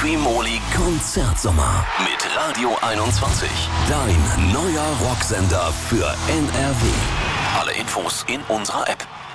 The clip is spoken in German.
Quimoli Konzertsommer mit Radio 21. Dein neuer Rocksender für NRW. Alle Infos in unserer App.